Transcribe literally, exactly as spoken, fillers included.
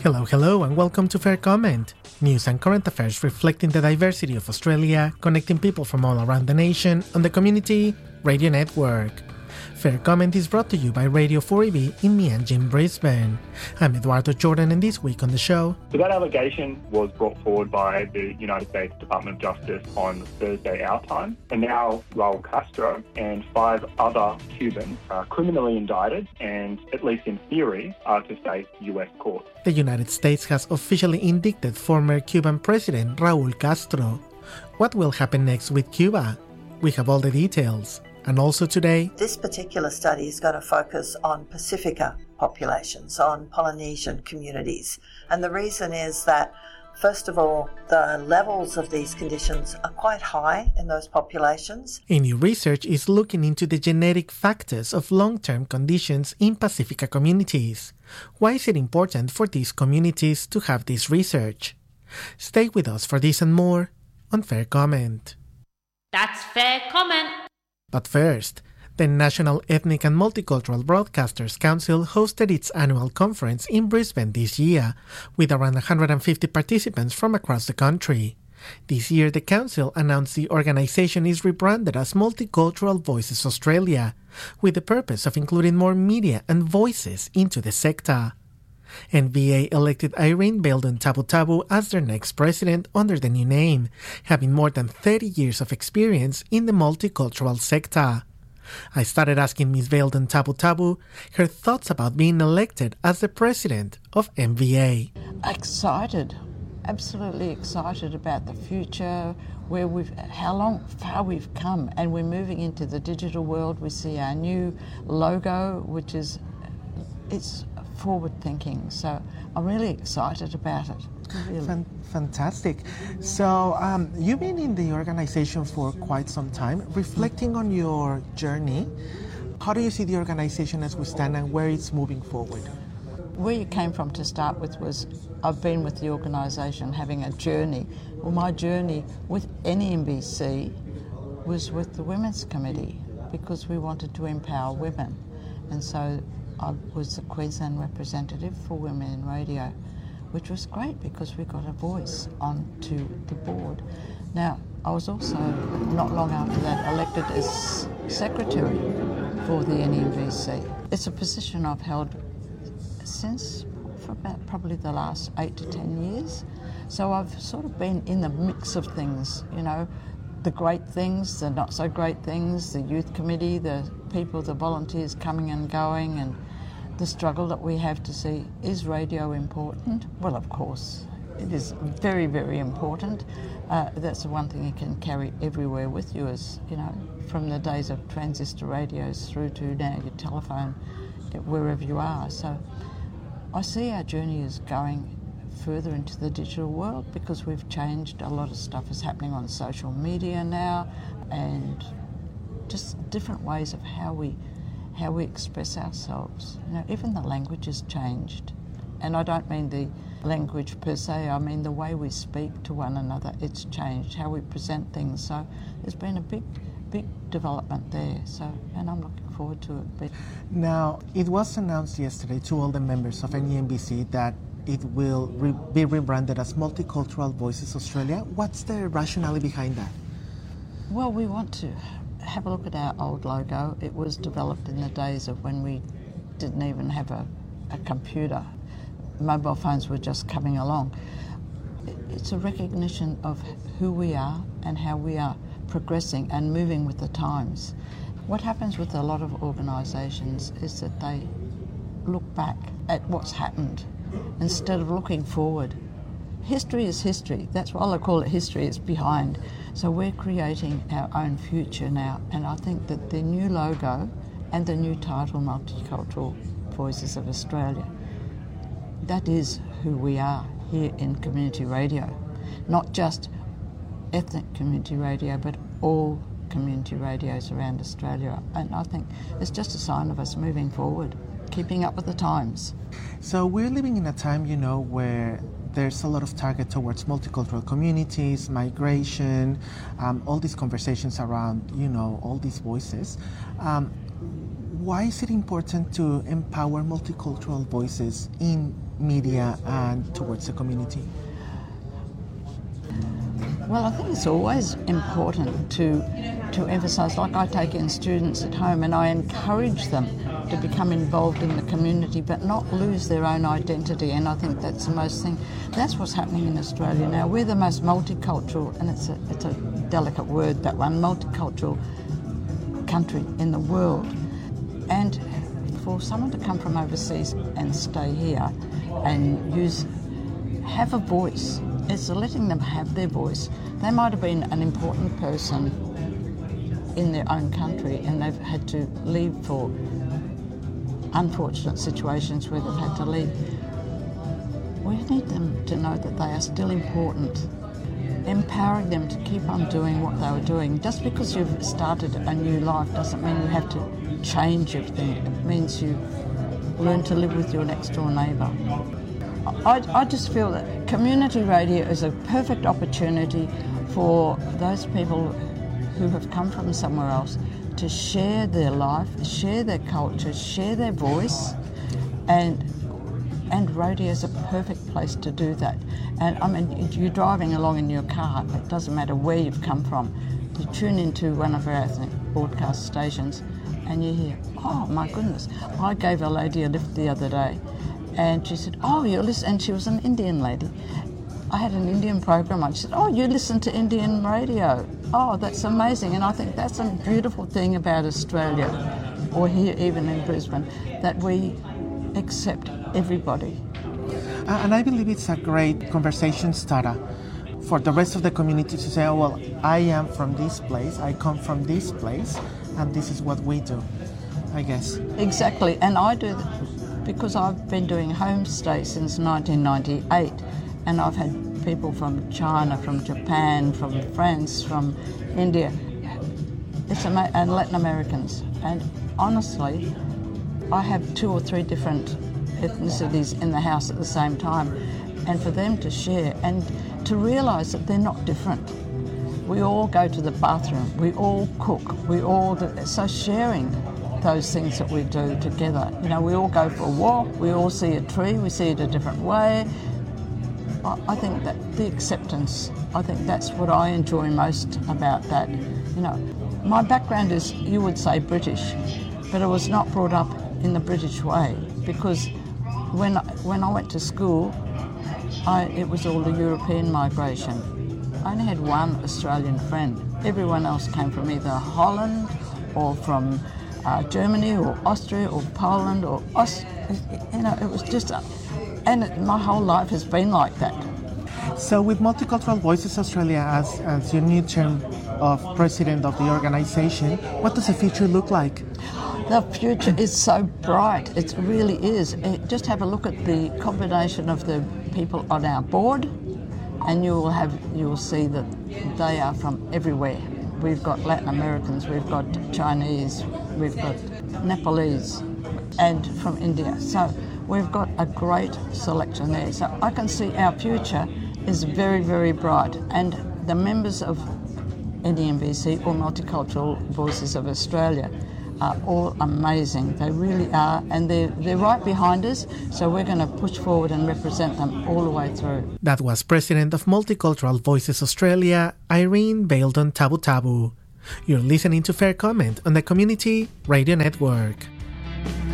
Hello, hello, and welcome to Fair Comment, news and current affairs reflecting the diversity of Australia, connecting people from all around the nation on the Community Radio Network. Fair Comment is brought to you by Radio four E B in Meanjin, Brisbane. I'm Eduardo Jordan, and this week on the show... So that allegation was brought forward by the United States Department of Justice on Thursday our time, and now Raul Castro and five other Cubans are criminally indicted and, at least in theory, are to face U S court. The United States has officially indicted former Cuban President Raul Castro. What will happen next with Cuba? We have all the details. And also today, this particular study is going to focus on Pacifica populations, on Polynesian communities. And the reason is that, first of all, the levels of these conditions are quite high in those populations. A new research is looking into the genetic factors of long-term conditions in Pacifica communities. Why is it important for these communities to have this research? Stay with us for this and more on Fair Comment. That's Fair Comment. But first, the National Ethnic and Multicultural Broadcasters Council hosted its annual conference in Brisbane this year, with around one hundred fifty participants from across the country. This year, the council announced the organisation is rebranded as Multicultural Voices Australia, with the purpose of including more media and voices into the sector. N V A elected Irene Belden Tabu Tabu as their next president under the new name, having more than thirty years of experience in the multicultural sector. I started asking Miz Belden Tabu Tabu her thoughts about being elected as the president of N V A. Excited, absolutely excited about the future, where we've, how long, far we've come, and we're moving into the digital world. We see our new logo, which is, it's forward thinking, so I'm really excited about it. Really. Fan- fantastic. So um, you've been in the organization for quite some time. Reflecting on your journey, how do you see the organization as we stand and where it's moving forward? Where you came from to start with was, I've been with the organisation having a journey. Well, my journey with N E M B C was with the Women's Committee, because we wanted to empower women, and so I was the Queensland representative for Women in Radio, which was great because we got a voice onto the board. Now, I was also, not long after that, elected as secretary for the N E M B C. It's a position I've held since for about probably the last eight to ten years. So I've sort of been in the mix of things, you know, the great things, the not so great things, the youth committee, the people, the volunteers coming and going, and the struggle that we have to see, is radio important? Well, of course, it is very, very important. Uh, that's the one thing you can carry everywhere with you, is, you know, from the days of transistor radios through to now your telephone, wherever you are. So I see our journey is going further into the digital world, because we've changed. A lot of stuff is happening on social media now, and just different ways of how we how we express ourselves. You know, even the language has changed. And I don't mean the language per se, I mean the way we speak to one another, it's changed, how we present things. So there's been a big, big development there. So, and I'm looking forward to it. But now, it was announced yesterday to all the members of N E M B C that it will re- be rebranded as Multicultural Voices Australia. What's the rationale behind that? Well, we want to have a look at our old logo. It was developed in the days of when we didn't even have a, a computer. Mobile phones were just coming along. It's a recognition of who we are and how we are progressing and moving with the times. What happens with a lot of organisations is that they look back at what's happened instead of looking forward. History is history. That's why I call it history. It's behind. So we're creating our own future now, and I think that the new logo and the new title, Multicultural Voices of Australia, that is who we are here in community radio. Not just ethnic community radio, but all community radios around Australia. And I think it's just a sign of us moving forward, keeping up with the times. So we're living in a time, you know, where there's a lot of target towards multicultural communities, migration, um, all these conversations around, you know, all these voices. Um, why is it important to empower multicultural voices in media and towards the community? Well, I think it's always important to to emphasise, like I take in students at home and I encourage them to become involved in the community but not lose their own identity, and I think that's the most thing. That's what's happening in Australia now. We're the most multicultural, and it's a, it's a delicate word, that one, multicultural country in the world. And for someone to come from overseas and stay here and use, have a voice, it's letting them have their voice. They might have been an important person in their own country and they've had to leave for unfortunate situations where they've had to leave. We need them to know that they are still important. Empowering them to keep on doing what they were doing. Just because you've started a new life doesn't mean you have to change everything. It means you learn to live with your next door neighbour. I, I just feel that community radio is a perfect opportunity for those people who have come from somewhere else to share their life, share their culture, share their voice, and and radio is a perfect place to do that. And I mean, you're driving along in your car, it doesn't matter where you've come from, you tune into one of our ethnic broadcast stations and you hear, oh my goodness. I gave a lady a lift the other day and she said, oh, you're listening, and she was an Indian lady. I had an Indian program on. She said, oh, you listen to Indian radio. Oh, that's amazing. And I think that's a beautiful thing about Australia, or here even in Brisbane, that we accept everybody. Uh, and I believe it's a great conversation starter for the rest of the community to say, oh, well, I am from this place, I come from this place, and this is what we do, I guess. Exactly. And I do, because I've been doing homestay since nineteen ninety-eight, and I've had people from China, from Japan, from France, from India, it's ama- and Latin Americans. And honestly, I have two or three different ethnicities in the house at the same time, and for them to share and to realise that they're not different. We all go to the bathroom, we all cook, we all do, so sharing those things that we do together. You know, we all go for a walk, we all see a tree, we see it a different way. I think that the acceptance, I think that's what I enjoy most about that. You know, my background is, you would say, British, but I was not brought up in the British way, because when when I went to school, I, it was all the European migration. I only had one Australian friend. Everyone else came from either Holland or from uh, Germany or Austria or Poland or Aust- you know, it was just, a, and it, my whole life has been like that. So with Multicultural Voices Australia as, as your new term of president of the organisation, what does the future look like? The future is so bright, it really is. Just have a look at the combination of the people on our board, and you will have you will see that they are from everywhere. We've got Latin Americans, we've got Chinese, we've got Nepalese, and from India. So we've got a great selection there. So I can see our future is very, very bright, and the members of N E M B C or Multicultural Voices of Australia are all amazing. They really are, and they're, they're right behind us, so we're going to push forward and represent them all the way through. That was President of Multicultural Voices Australia, Irene Baildon Tabutabu. You're listening to Fair Comment on the Community Radio Network.